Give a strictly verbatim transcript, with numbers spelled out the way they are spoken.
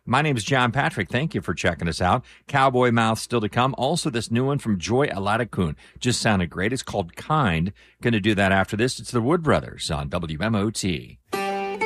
My name is John Patrick. Thank you for checking us out. Cowboy Mouth still to come. Also, this new one from Joy Aladakun. Just sounded great. It's called Kind. Going to do that after this. It's the Wood Brothers on W M O T.